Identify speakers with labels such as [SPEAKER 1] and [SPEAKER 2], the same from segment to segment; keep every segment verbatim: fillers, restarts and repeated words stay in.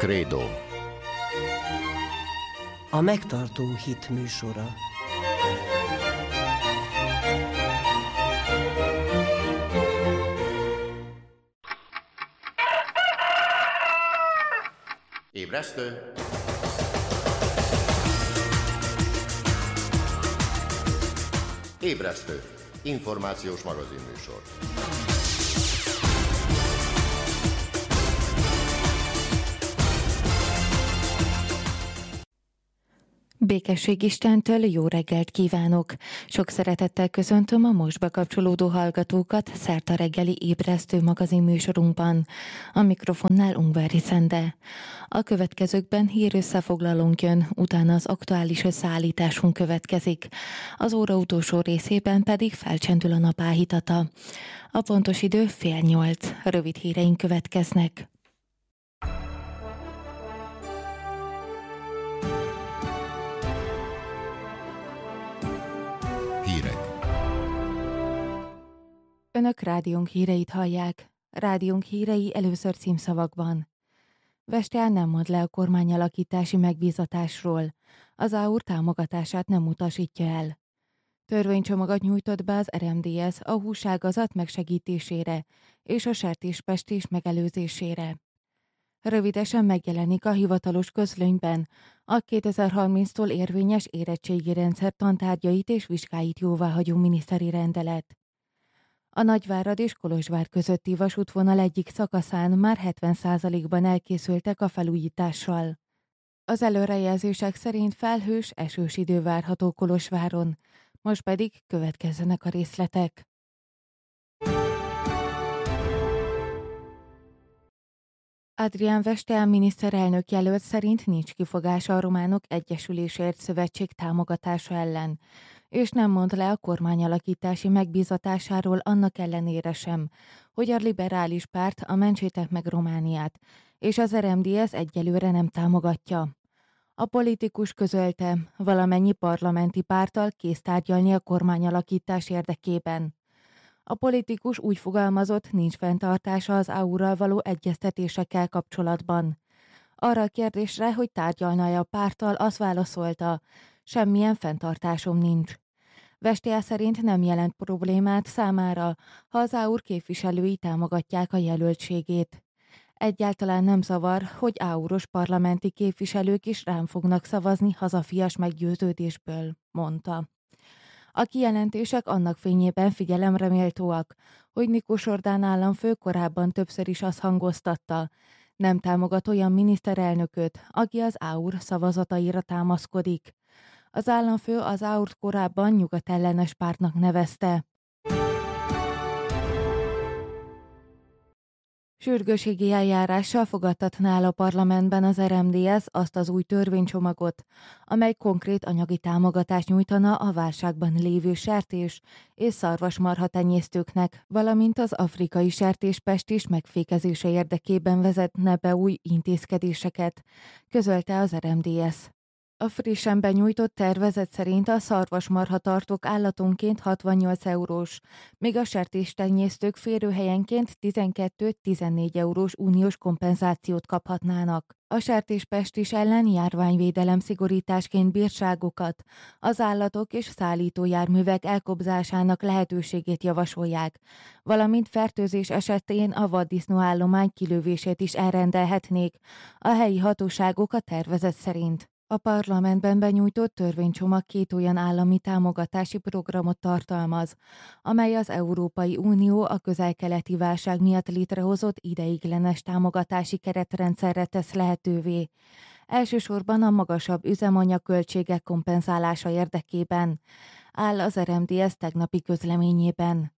[SPEAKER 1] Krédo.
[SPEAKER 2] A megtartó hit műsora.
[SPEAKER 1] Ébresztő! Ébresztő! Információs magazinműsor.
[SPEAKER 3] Békesség Istentől, jó reggelt kívánok! Sok szeretettel köszöntöm a most bekapcsolódó hallgatókat Szerda reggeli ébresztő magazin műsorunkban. A mikrofonnál Ungvári Szende. A következőkben hír összefoglalónk jön, utána az aktuális összeállításunk következik. Az óra utolsó részében pedig felcsendül a nap áhítata. A pontos idő fél nyolc. Rövid híreink következnek.
[SPEAKER 1] Hírek.
[SPEAKER 3] Önök rádiónk híreit hallják. Rádiónk hírei először címszavakban. Vestián nem mond le a kormányalakítási megbízatásról. Az á u er támogatását nem utasítja el. Törvénycsomagot nyújtott be az er em dé es a húságazat megsegítésére és a sertéspestés megelőzésére. Rövidesen megjelenik a hivatalos közlönyben a kétezer-harminctól érvényes érettségi rendszer tantárgyait és vizsgáit jóváhagyó miniszteri rendelet. A Nagyvárad és Kolozsvár közötti vasútvonal egyik szakaszán már hetven százalékban elkészültek a felújítással. Az előrejelzések szerint felhős, esős idő várható Kolozsváron, most pedig következzenek a részletek. Adrián Veszteán miniszterelnök jelölt szerint nincs kifogása a Románok Egyesülésért Szövetség támogatása ellen, és nem mond le a kormányalakítási megbízatásáról annak ellenére sem, hogy a liberális párt a Mentsétek meg Romániát, és az er em dé es egyelőre nem támogatja. A politikus közölte, valamennyi parlamenti párttal kész tárgyalni a kormányalakítás érdekében. A politikus úgy fogalmazott, nincs fenntartása az á u er-ral való egyeztetésekkel kapcsolatban. Arra a kérdésre, hogy tárgyalna-e a párttal, azt válaszolta, semmilyen fenntartásom nincs. Veszteán szerint nem jelent problémát számára, ha az á u er képviselői támogatják a jelöltségét. Egyáltalán nem zavar, hogy á u er-os parlamenti képviselők is rám fognak szavazni hazafias meggyőződésből, mondta. A kijelentések annak fényében figyelemre méltóak, hogy Nikos Orbán államfő korábban többször is azt hangoztatta, nem támogat olyan miniszterelnököt, aki az á u er szavazataira támaszkodik. Az államfő az á u er-t korábban nyugatellenes pártnak nevezte. Sürgősségi eljárással fogadtatná el a parlamentben az er em dé es azt az új törvénycsomagot, amely konkrét anyagi támogatást nyújtana a válságban lévő sertés és szarvasmarha tenyésztőknek, valamint az afrikai sertéspestis megfékezése érdekében vezetne be új intézkedéseket, közölte az er em dé es. A frissen benyújtott tervezet szerint a szarvasmarhatartók állatonként hatvannyolc eurós, míg a sertéstenyésztők férőhelyenként tizenkettő-tizennégy eurós uniós kompenzációt kaphatnának. A sertéspestis ellen járványvédelem szigorításként bírságokat, az állatok és szállítójárművek elkobzásának lehetőségét javasolják, valamint fertőzés esetén a vaddisznóállomány kilövését is elrendelhetnék a helyi hatóságok a tervezet szerint. A parlamentben benyújtott törvénycsomag két olyan állami támogatási programot tartalmaz, amely az Európai Unió a közel-keleti válság miatt létrehozott ideiglenes támogatási keretrendszerre tesz lehetővé. Elsősorban a magasabb üzemanyagköltségek kompenzálása érdekében, áll az er em dé es tegnapi közleményében.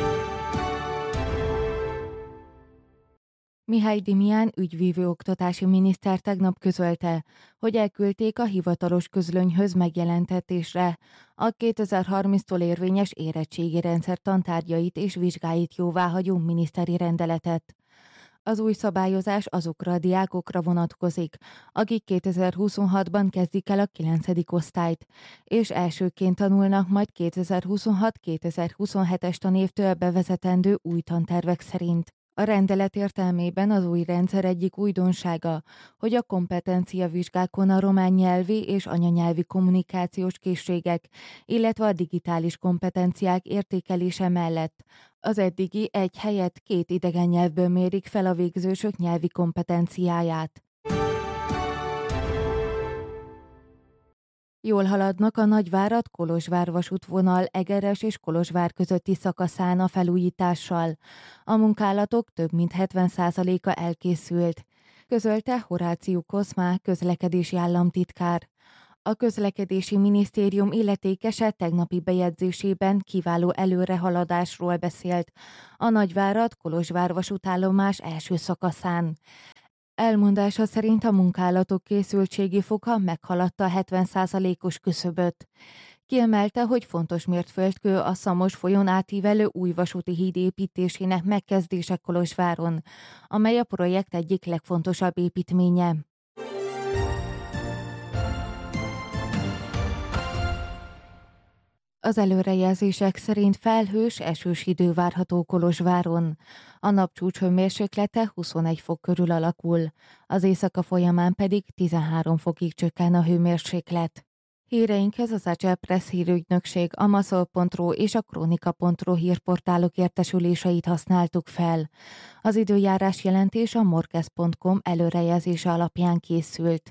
[SPEAKER 3] Mihály Dimián ügyvívő oktatási miniszter tegnap közölte, hogy elküldték a hivatalos közlönyhöz megjelentetésre a kétezer-harminctól érvényes érettségi rendszer tantárgyait és vizsgáit jóváhagyó miniszteri rendeletet. Az új szabályozás azokra a diákokra vonatkozik, akik kétezer-huszonhatban kezdik el a kilencedik osztályt, és elsőként tanulnak majd kétezer-huszonhat-kétezer-huszonhetes tanévtől bevezetendő új tantervek szerint. A rendelet értelmében az új rendszer egyik újdonsága, hogy a kompetenciavizsgákon a román nyelvi és anyanyelvi kommunikációs készségek, illetve a digitális kompetenciák értékelése mellett az eddigi egy helyett két idegen nyelvből mérik fel a végzősök nyelvi kompetenciáját. Jól haladnak a Nagyvárad-Kolozsvár vasútvonal Egeres és Kolozsvár közötti szakaszán a felújítással. A munkálatok több mint hetven százaléka elkészült, közölte Horáciu Koszmá közlekedési államtitkár. A közlekedési minisztérium illetékese tegnapi bejegyzésében kiváló előrehaladásról beszélt a Nagyvárad-Kolozsvár vasútállomás első szakaszán. Elmondása szerint a munkálatok készültségi foka meghaladta a hetven százalékos küszöböt. Kiemelte, hogy fontos mérföldkő a Szamos folyón átívelő új vasúti híd építésének megkezdése Kolozsváron, amely a projekt egyik legfontosabb építménye. Az előrejelzések szerint felhős, esős idő várható Kolozsváron. A napcsúcs hőmérséklete huszonegy fok körül alakul, az éjszaka folyamán pedig tizenhárom fokig csökken a hőmérséklet. Híreinkhez az Agile Press hírügynökség, a maszol pont ru és a kronika pont ru hírportálok értesüléseit használtuk fel. Az időjárás jelentés a morkez pont com előrejelzése alapján készült.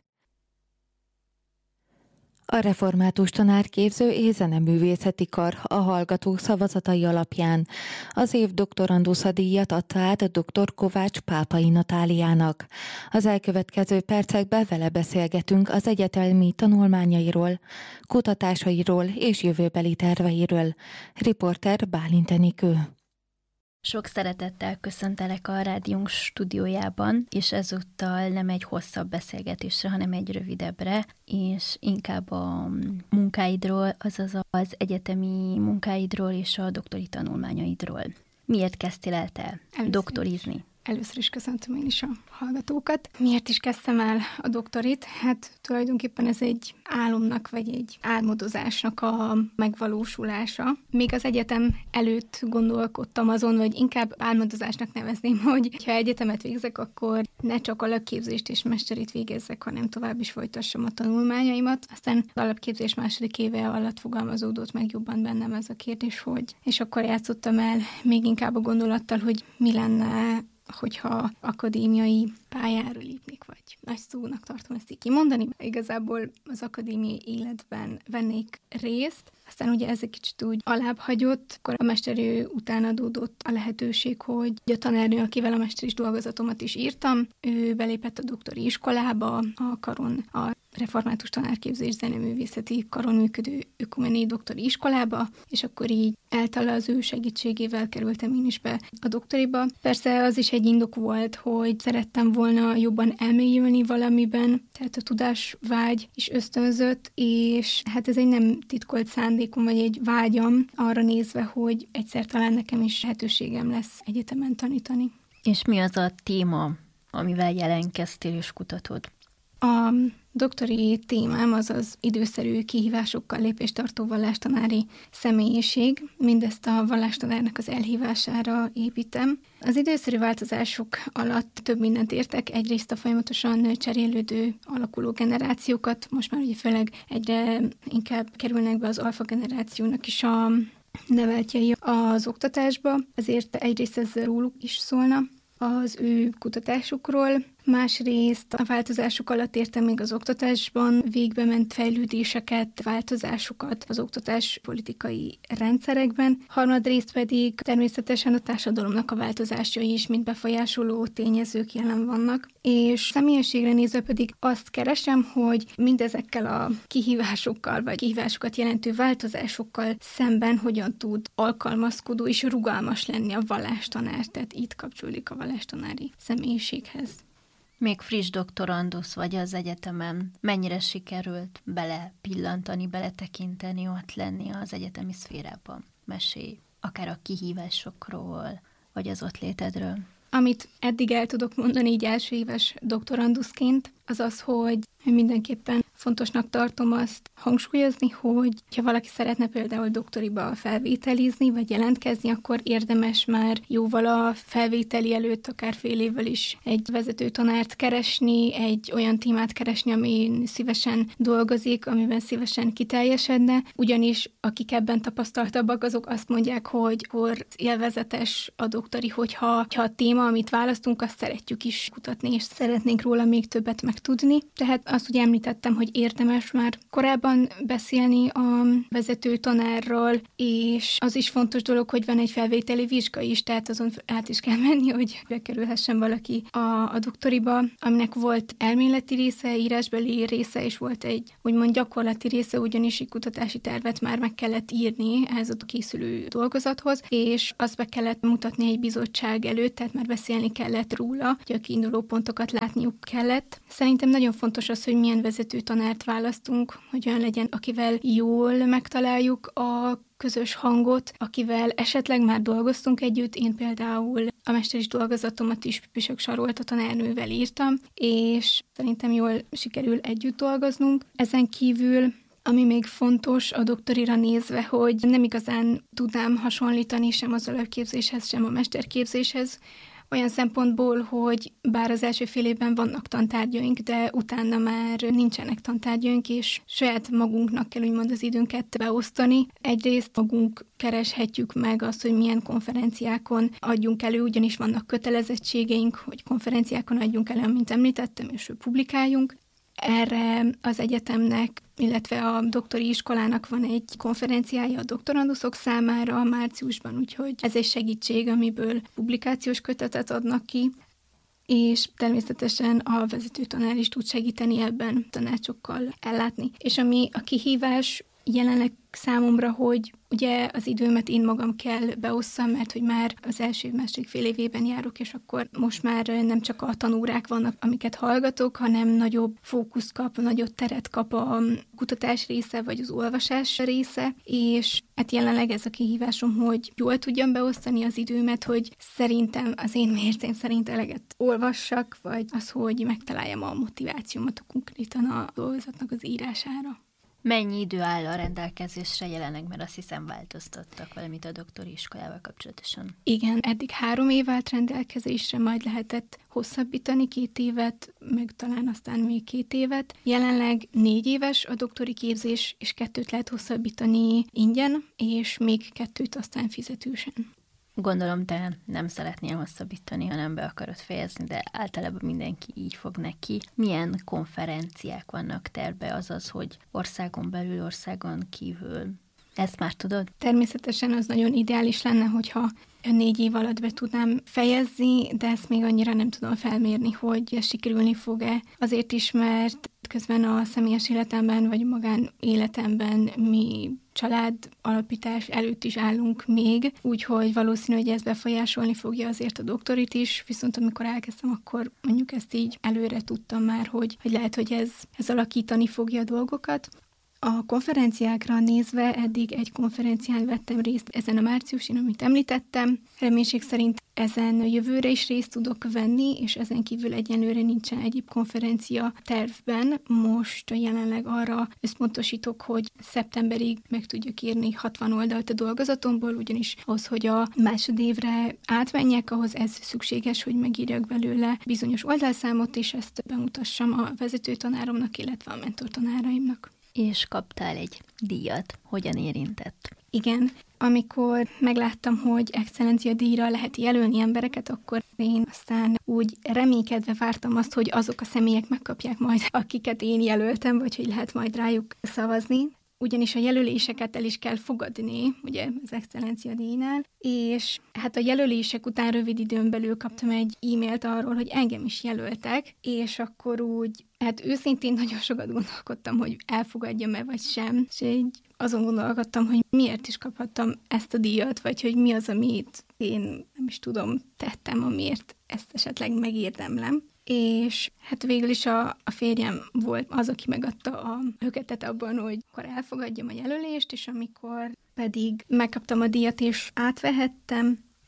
[SPEAKER 3] A Református Tanárképző és Zeneművészeti Kar a hallgatók szavazatai alapján az év doktorandusza díjat adta át dr. Kovács Pápai Natáliának. Az elkövetkező percekben vele beszélgetünk az egyetemi tanulmányairól, kutatásairól és jövőbeli terveiről. Riporter Bálint Enikő.
[SPEAKER 4] Sok szeretettel köszöntelek a rádiónk stúdiójában, és ezúttal nem egy hosszabb beszélgetésre, hanem egy rövidebbre, és inkább a munkáidról, azaz az egyetemi munkáidról és a doktori tanulmányaidról. Miért kezdtél el te Először doktorizni?
[SPEAKER 5] Is. Először is köszöntöm én is a hallgatókat. Miért is kezdtem el a doktorit? Hát tulajdonképpen ez egy álomnak, vagy egy álmodozásnak a megvalósulása. Még az egyetem előtt gondolkodtam azon, vagy inkább álmodozásnak nevezném, hogy ha egyetemet végzek, akkor ne csak alapképzést és mesterét végezzek, hanem tovább is folytassam a tanulmányaimat. Aztán az alapképzés második éve alatt fogalmazódott meg jobban bennem ez a kérdés, hogy és akkor játszottam el még inkább a gondolattal, hogy mi lenne, hogyha akadémiai pályára lépnék, vagy nagy szónak tartom ezt így kimondani. Igazából az akadémiai életben vennék részt, aztán ugye ez egy kicsit úgy alább hagyott, akkor a mesterő után adódott a lehetőség, hogy a tanárnő, akivel a mesteris dolgozatomat is írtam, ő belépett a doktori iskolába, a karon, a Református Tanárképzés Zeneművészeti Karon működő ökumenei doktori iskolába, és akkor így általa az ő segítségével kerültem én is be a doktoriba. Persze az is egy indok volt, hogy szerettem volna jobban elmélyülni valamiben, tehát a tudásvágy is ösztönzött, és hát ez egy nem titkolt szándékom, vagy egy vágyam arra nézve, hogy egyszer talán nekem is lehetőségem lesz egyetemen tanítani.
[SPEAKER 4] És mi az a téma, amivel jelentkeztél és kutatod?
[SPEAKER 5] A doktori témám az az időszerű kihívásokkal lépéstartó vallástanári személyiség. Mindezt a vallástanárnak az elhívására építem. Az időszerű változások alatt több mindent értek. Egyrészt a folyamatosan cserélődő, alakuló generációkat. Most már ugye főleg egyre inkább kerülnek be az alfa generációnak is a neveltjei az oktatásba. Ezért egyrészt ez róluk is szólna, az ő kutatásukról. Másrészt a változások alatt értem még az oktatásban végbe ment fejlődéseket, változásokat az oktatás politikai rendszerekben. Harmadrészt pedig természetesen a társadalomnak a változásai is, mint befolyásoló tényezők jelen vannak. És személyiségre nézve pedig azt keresem, hogy mindezekkel a kihívásokkal, vagy kihívásokat jelentő változásokkal szemben hogyan tud alkalmazkodó és rugalmas lenni a vallástanár. Tehát itt kapcsolódik a vallástanári személyiséghez.
[SPEAKER 4] Még friss doktorandusz vagy az egyetemen, mennyire sikerült bele pillantani, beletekinteni, ott lenni az egyetemi szférában? Mesélj akár a kihívásokról, vagy az ott létedről.
[SPEAKER 5] Amit eddig el tudok mondani így első éves doktoranduszként, az az, hogy mindenképpen fontosnak tartom azt hangsúlyozni, hogy ha valaki szeretne például doktoriba felvételizni, vagy jelentkezni, akkor érdemes már jóval a felvételi előtt, akár fél évvel is egy vezető tanárt keresni, egy olyan témát keresni, amin szívesen dolgozik, amiben szívesen kiteljesedne, ugyanis akik ebben tapasztaltabbak, azok azt mondják, hogy akkor élvezetes a doktori, hogyha ha a téma, amit választunk, azt szeretjük is kutatni, és szeretnénk róla még többet megtudni. Tehát azt ugye említettem, hogy érdemes már korábban beszélni a vezető tanárral, és az is fontos dolog, hogy van egy felvételi vizsga is, tehát azon át is kell menni, hogy bekerülhessen valaki a, a doktoriba, aminek volt elméleti része, írásbeli része, és volt egy úgymond gyakorlati része, ugyanis egy kutatási tervet már meg kellett írni ehhez a készülő dolgozathoz, és azt be kellett mutatni egy bizottság előtt, tehát már beszélni kellett róla, hogy a kiinduló pontokat látniuk kellett. Szerintem nagyon fontos az, hogy milyen vezető tanárt választunk, hogy olyan legyen, akivel jól megtaláljuk a közös hangot, akivel esetleg már dolgoztunk együtt. Én például a mesteris dolgozatomat is Püspök Sarolta tanárnővel írtam, és szerintem jól sikerül együtt dolgoznunk. Ezen kívül ami még fontos a doktorira nézve, hogy nem igazán tudnám hasonlítani sem az alapképzéshez, sem a mesterképzéshez, olyan szempontból, hogy bár az első fél évben vannak tantárgyaink, de utána már nincsenek tantárgyaink, és saját magunknak kell úgymond az időnket beosztani. Egyrészt magunk kereshetjük meg azt, hogy milyen konferenciákon adjunk elő, ugyanis vannak kötelezettségeink, hogy konferenciákon adjunk elő, mint említettem, és publikáljunk. Erre az egyetemnek, illetve a doktori iskolának van egy konferenciája a doktoranduszok számára márciusban, úgyhogy ez egy segítség, amiből publikációs kötetet adnak ki, és természetesen a vezető tanár is tud segíteni ebben, tanácsokkal ellátni. És ami a kihívás jelenleg számomra, hogy ugye az időmet én magam kell beosszam, mert hogy már az első második fél évében járok, és akkor most már nem csak a tanórák vannak, amiket hallgatok, hanem nagyobb fókuszt kap, nagyobb teret kap a kutatás része, vagy az olvasás része, és hát jelenleg ez a kihívásom, hogy jól tudjam beosztani az időmet, hogy szerintem az én mércém szerint eleget olvassak, vagy az, hogy megtaláljam a motivációmat konkrétan a dolgozatnak az írására.
[SPEAKER 4] Mennyi idő áll a rendelkezésre jelenleg, mert azt hiszem változtattak valamit a doktori iskolával kapcsolatosan?
[SPEAKER 5] Igen, eddig három év állt rendelkezésre, majd lehetett hosszabbítani két évet, meg talán aztán még két évet. Jelenleg négy éves a doktori képzés, és kettőt lehet hosszabbítani ingyen, és még kettőt aztán fizetősen.
[SPEAKER 4] Gondolom, te nem szeretnél hosszabbítani, hanem be akarod fejezni, de általában mindenki így fog neki. Milyen konferenciák vannak terve, azaz, hogy országon belül, országon kívül? Ezt már tudod?
[SPEAKER 5] Természetesen az nagyon ideális lenne, hogyha négy év alatt be tudnám fejezni, de ezt még annyira nem tudom felmérni, hogy ez sikerülni fog-e. Azért is, mert közben a személyes életemben, vagy magán életemben mi család alapítás előtt is állunk még, úgyhogy valószínű, hogy ez befolyásolni fogja azért a doktorit is, viszont amikor elkezdtem, akkor mondjuk ezt így előre tudtam már, hogy, hogy lehet, hogy ez, ez alakítani fogja a dolgokat. A konferenciákra nézve eddig egy konferencián vettem részt ezen a márciusin, amit említettem. Reménység szerint ezen jövőre is részt tudok venni, és ezen kívül egyenlőre nincsen egyéb konferencia tervben. Most jelenleg arra összpontosítok, hogy szeptemberig meg tudjuk írni hatvan oldalt a dolgozatomból, ugyanis ahhoz, hogy a másodévre átmenjek, ahhoz ez szükséges, hogy megírjak belőle bizonyos oldalszámot, és ezt bemutassam a vezetőtanáromnak, illetve a mentortanáraimnak.
[SPEAKER 4] És kaptál egy díjat. Hogyan érintett?
[SPEAKER 5] Igen. Amikor megláttam, hogy excellencia díjra lehet jelölni embereket, akkor én aztán úgy reménykedve vártam azt, hogy azok a személyek megkapják majd, akiket én jelöltem, vagy hogy lehet majd rájuk szavazni. Ugyanis a jelöléseket el is kell fogadni, ugye az excellencia díjnál, és hát a jelölések után rövid időn belül kaptam egy e-mailt arról, hogy engem is jelöltek, és akkor úgy, hát őszintén nagyon sokat gondolkodtam, hogy elfogadjam-e vagy sem, és így azon gondolkodtam, hogy miért is kaphattam ezt a díjat, vagy hogy mi az, amit én nem is tudom, tettem, amiért ezt esetleg megérdemlem. És hát végül is a, a férjem volt az, aki megadta a löketet abban, hogy akkor elfogadjam a jelölést, és amikor pedig megkaptam a díjat és átvehettem,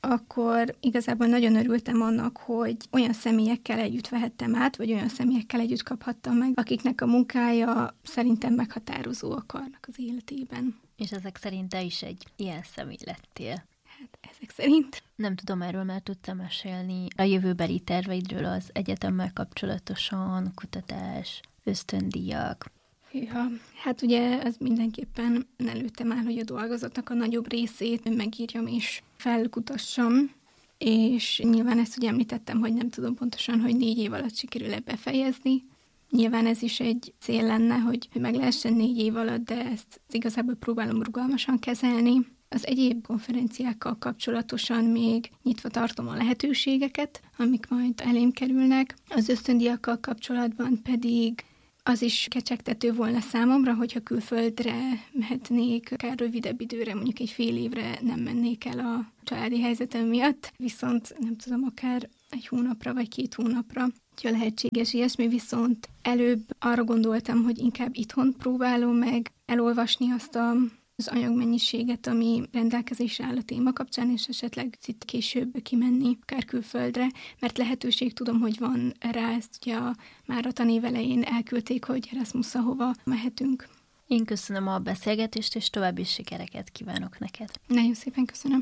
[SPEAKER 5] akkor igazából nagyon örültem annak, hogy olyan személyekkel együtt vehettem át, vagy olyan személyekkel együtt kaphattam meg, akiknek a munkája szerintem meghatározóak annak az életében.
[SPEAKER 4] És ezek szerint te is egy ilyen személy lettél.
[SPEAKER 5] Hát ezek szerint.
[SPEAKER 4] Nem tudom, erről már tudsz mesélni a jövőbeli terveidről az egyetemmel kapcsolatosan, kutatás, ösztöndíjak.
[SPEAKER 5] Ja, hát ugye ez mindenképpen előttem áll, hogy a dolgozatnak a nagyobb részét megírjam és felkutassam, és nyilván ezt ugye említettem, hogy nem tudom pontosan, hogy négy év alatt sikerül-e befejezni. Nyilván ez is egy cél lenne, hogy meg lehessen négy év alatt, de ezt igazából próbálom rugalmasan kezelni. Az egyéb konferenciákkal kapcsolatosan még nyitva tartom a lehetőségeket, amik majd elém kerülnek. Az ösztöndíjakkal kapcsolatban pedig az is kecsegtető volna számomra, hogyha külföldre mehetnék, akár rövidebb időre, mondjuk egy fél évre nem mennék el a családi helyzetem miatt, viszont nem tudom, akár egy hónapra vagy két hónapra, hogyha lehetséges ilyesmi, viszont előbb arra gondoltam, hogy inkább itthon próbálom meg elolvasni azt a az anyagmennyiséget, ami rendelkezésre áll a téma kapcsán, és esetleg itt később kimenni, akár külföldre, mert lehetőség tudom, hogy van rá, ezt ugye a, már a tanév elején elküldték, hogy Erasmusszal hova mehetünk.
[SPEAKER 4] Én köszönöm a beszélgetést, és további sikereket kívánok neked.
[SPEAKER 5] Nagyon szépen köszönöm.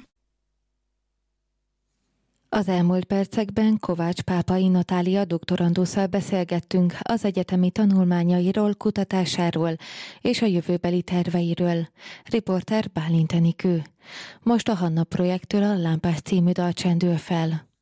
[SPEAKER 3] Az elmúlt percekben Kovács Pápai Natália doktorandusszal beszélgettünk az egyetemi tanulmányairól, kutatásáról és a jövőbeli terveiről. Riporter Bálint Enikő. Most a Hanna projektől a Lámpás című dal csendül fel.